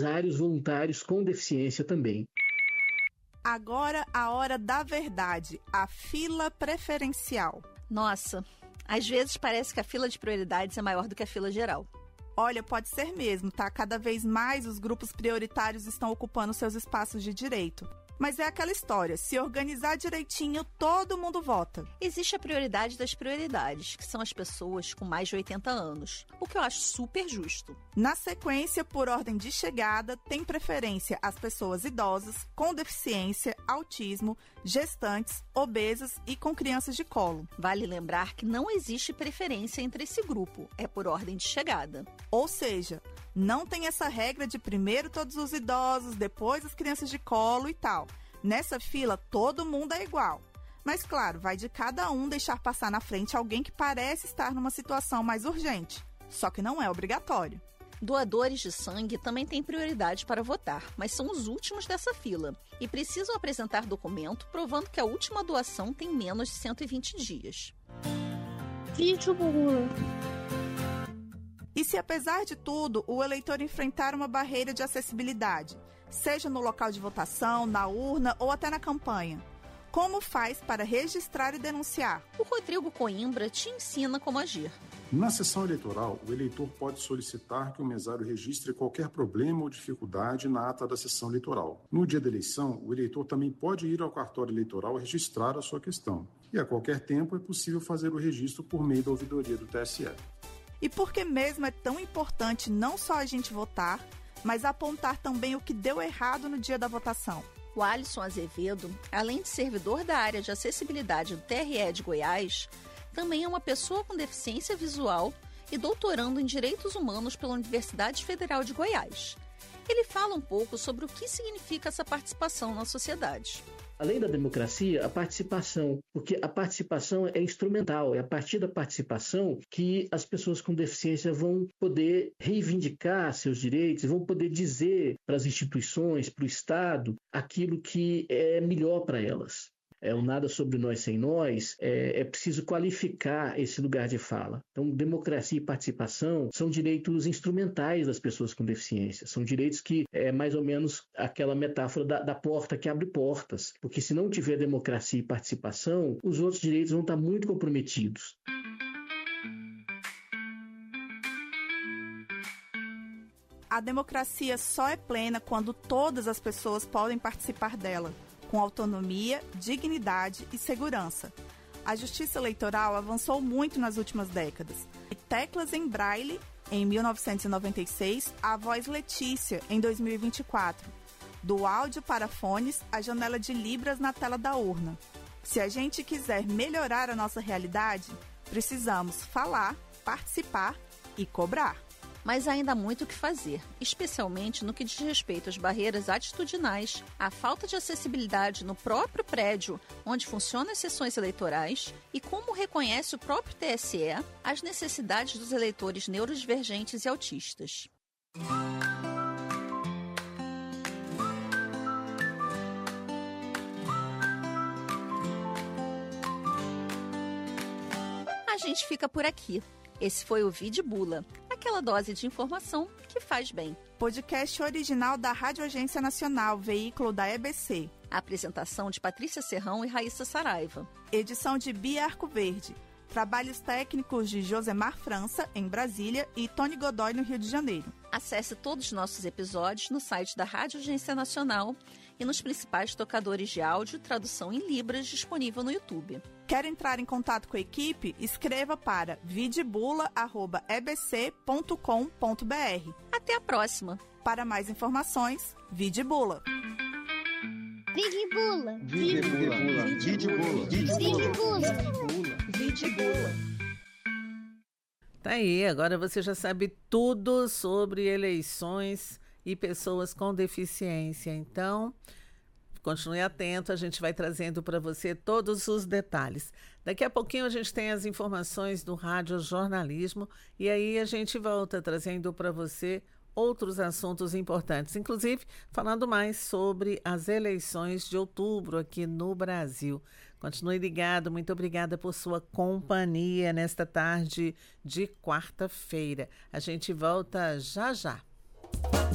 mesários voluntários com deficiência também. Agora a hora da verdade, a fila preferencial. Nossa, às vezes parece que a fila de prioridades é maior do que a fila geral. Olha, pode ser mesmo, tá? Cada vez mais os grupos prioritários estão ocupando seus espaços de direito. Mas é aquela história, se organizar direitinho, todo mundo vota. Existe a prioridade das prioridades, que são as pessoas com mais de 80 anos, o que eu acho super justo. Na sequência, por ordem de chegada, tem preferência as pessoas idosas, com deficiência, autismo, gestantes, obesas e com crianças de colo. Vale lembrar que não existe preferência entre esse grupo, é por ordem de chegada. Ou seja, não tem essa regra de primeiro todos os idosos, depois as crianças de colo e tal. Nessa fila, todo mundo é igual. Mas, claro, vai de cada um deixar passar na frente alguém que parece estar numa situação mais urgente. Só que não é obrigatório. Doadores de sangue também têm prioridade para votar, mas são os últimos dessa fila e precisam apresentar documento provando que a última doação tem menos de 120 dias. Vídeo Bula. E se, apesar de tudo, o eleitor enfrentar uma barreira de acessibilidade, seja no local de votação, na urna ou até na campanha, como faz para registrar e denunciar? O Rodrigo Coimbra te ensina como agir. Na sessão eleitoral, o eleitor pode solicitar que o mesário registre qualquer problema ou dificuldade na ata da sessão eleitoral. No dia da eleição, o eleitor também pode ir ao cartório eleitoral registrar a sua questão. E a qualquer tempo é possível fazer o registro por meio da ouvidoria do TSE. E por que mesmo é tão importante não só a gente votar, mas apontar também o que deu errado no dia da votação? O Alisson Azevedo, além de servidor da área de acessibilidade do TRE de Goiás, também é uma pessoa com deficiência visual e doutorando em Direitos Humanos pela Universidade Federal de Goiás. Ele fala um pouco sobre o que significa essa participação na sociedade. Além da democracia, a participação, porque a participação é instrumental, é a partir da participação que as pessoas com deficiência vão poder reivindicar seus direitos, vão poder dizer para as instituições, para o Estado, aquilo que é melhor para elas. O nada sobre nós sem nós, é preciso qualificar esse lugar de fala. Então, democracia e participação são direitos instrumentais das pessoas com deficiência. São direitos que é mais ou menos aquela metáfora da porta que abre portas. Porque se não tiver democracia e participação, os outros direitos vão estar muito comprometidos. A democracia só é plena quando todas as pessoas podem participar dela, com autonomia, dignidade e segurança. A Justiça Eleitoral avançou muito nas últimas décadas. Teclas em braille, em 1996, a voz Letícia, em 2024. Do áudio para fones, a janela de Libras na tela da urna. Se a gente quiser melhorar a nossa realidade, precisamos falar, participar e cobrar. Mas ainda há muito o que fazer, especialmente no que diz respeito às barreiras atitudinais, à falta de acessibilidade no próprio prédio onde funcionam as sessões eleitorais e como reconhece o próprio TSE as necessidades dos eleitores neurodivergentes e autistas. A gente fica por aqui. Esse foi o Vídeo Bula, aquela dose de informação que faz bem. Podcast original da Rádio Agência Nacional, veículo da EBC. A apresentação de Patrícia Serrão e Raíssa Saraiva. Edição de Bia Arcoverde. Trabalhos técnicos de Josemar França, em Brasília, e Tony Godoy, no Rio de Janeiro. Acesse todos os nossos episódios no site da Rádio Agência Nacional e nos principais tocadores de áudio, tradução em Libras, disponível no YouTube. Quer entrar em contato com a equipe? Escreva para videbula@ebc.com.br. Até a próxima! Para mais informações, Videbula. Videbula. Videbula. Videbula. Videbula. Tá aí, agora você já sabe tudo sobre eleições e pessoas com deficiência. Então, continue atento, a gente vai trazendo para você todos os detalhes. Daqui a pouquinho a gente tem as informações do Rádio Jornalismo e aí a gente volta trazendo para você outros assuntos importantes, inclusive falando mais sobre as eleições de outubro aqui no Brasil. Continue ligado, muito obrigada por sua companhia nesta tarde de quarta-feira. A gente volta já já.